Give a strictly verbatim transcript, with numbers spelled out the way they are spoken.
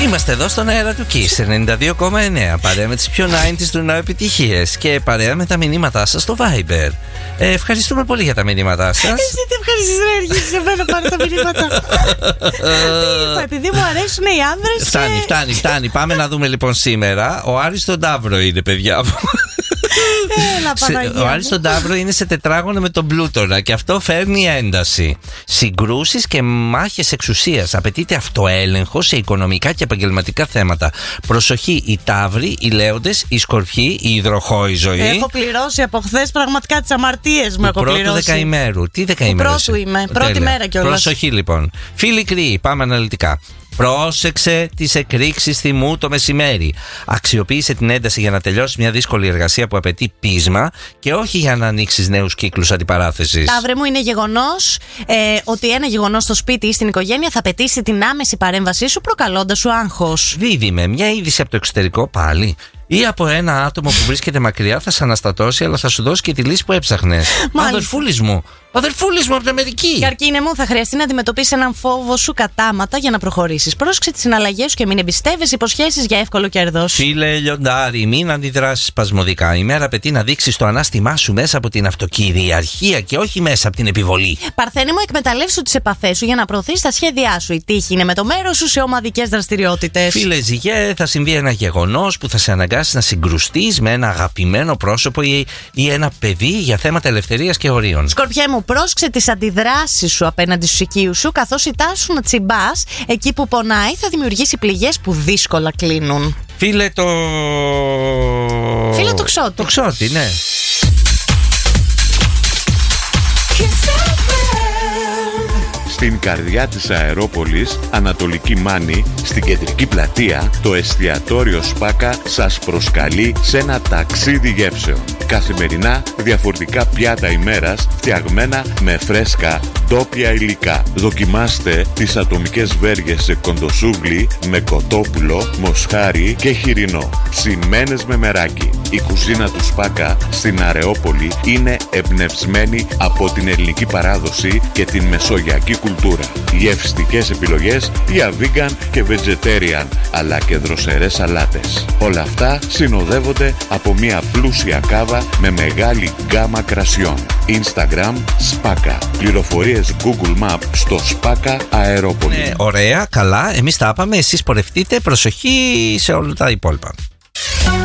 Είμαστε εδώ στον αέρα του Kiss ενενήντα δύο κόμμα εννέα, παρέα με τις πιο ενενήντα του νέου επιτυχίες και παρέα με τα μηνύματά σας στο Viber. Ε, ευχαριστούμε πολύ για τα μηνύματά σας. Εσύ τι ευχαριστείς να αρχίσεις εμένα πάρε τα μηνύματα. Τι είπα, επειδή μου αρέσουν οι άνδρες. Φτάνει, και... φτάνει, φτάνει. Πάμε να δούμε λοιπόν σήμερα. Ο Άρης τον Ταύρο είναι, παιδιά μου. Έλα, Παναγία. Ο Άρης τον Ταύρο είναι σε τετράγωνο με τον Πλούτονα και αυτό φέρνει ένταση. Συγκρούσεις και μάχες εξουσίας. Απαιτείται αυτοέλεγχο σε οικονομικά και επαγγελματικά θέματα. Προσοχή, οι Ταύροι, οι Λέοντες, οι Σκορπιοί, η υδροχόη ζωή. Έχω πληρώσει από χθες πραγματικά τις αμαρτίες μου. Έχω πληρώσει. Πρώτου δεκαημέρου. Τι δεκαημέρου? Πρώτου είμαι. Πρώτη μέρα κιόλας. Προσοχή λοιπόν. Φίλοι κρύοι, πάμε αναλυτικά. Πρόσεξε τις εκρήξεις θυμού το μεσημέρι. Αξιοποίησε την ένταση για να τελειώσει μια δύσκολη εργασία που απαιτεί πείσμα και όχι για να ανοίξεις νέους κύκλους αντιπαράθεσης. Ταύρε μου, είναι γεγονός ε, ότι ένα γεγονός στο σπίτι ή στην οικογένεια θα απαιτήσει την άμεση παρέμβασή σου, προκαλώντας σου άγχος. Δίδυμε, μια είδηση από το εξωτερικό πάλι. Ή από ένα άτομο που βρίσκεται μακριά θα σε αναστατώσει, αλλά θα σου δώσει και τη λύση που έψαχνες. Αδερφούλης μου, αδερφούλης μου από την Αμερική. Καρκίνε μου, θα χρειαστεί να αντιμετωπίσεις έναν φόβο σου κατάματα για να προχωρήσεις. Πρόσεξε τις συναλλαγές σου και μην εμπιστεύεσαι υποσχέσεις για εύκολο κέρδος. Φίλε λιοντάρι, μην αντιδράσεις σπασμωδικά. Η μέρα απαιτεί να δείξεις το ανάστημά σου μέσα από την αυτοκυριαρχία και όχι μέσα από την επιβολή. Παρθένη μου, εκμεταλλεύσου τις επαφές σου για να προωθείς τα σχέδιά σου. Η τύχη είναι με το μέρος σου σε ομαδικές δραστηριότητες. Φίλε Ζυγέ, θα συμβεί ένα γεγονός που θα σε αναγκάσει να συγκρουστείς με ένα αγαπημένο πρόσωπο ή, ή ένα παιδί για θέματα ελευθερίας και ορίων. Σκορπιέ μου, πρόσεξε τις αντιδράσεις σου απέναντι στους οικείους σου, καθώς η τάση σου να τσιμπάς εκεί που πονάει θα δημιουργήσει πληγές που δύσκολα κλείνουν. Φίλε το... Φίλε το ξώτη. Το ξώτη, ναι. Στην καρδιά της Αερόπολης, Ανατολική Μάνη, στην κεντρική πλατεία, το εστιατόριο Σπάκα σας προσκαλεί σε ένα ταξίδι γεύσεων. Καθημερινά διαφορετικά πιάτα ημέρας, φτιαγμένα με φρέσκα ντόπια υλικά. Δοκιμάστε τις ατομικές βέργες σε κοντοσούβλι με κοτόπουλο, μοσχάρι και χοιρινό. Ψημένες με μεράκι. Η κουζίνα του Σπάκα στην Αρεόπολη είναι εμπνευσμένη από την ελληνική παράδοση και την μεσογειακή κουλτούρα. Γευστικές επιλογές για vegan και vegetarian, αλλά και δροσερές σαλάτες. Όλα αυτά συνοδεύονται από μια πλούσια κάβα με μεγάλη γκάμα κρασιών. Instagram Σπάκα. Πληροφορίες Google Map στο Σπάκα Αερόπολη. Ναι, ωραία, καλά. Εμείς τα είπαμε. Εσείς πορευτείτε. Προσοχή σε όλα τα υπόλοιπα.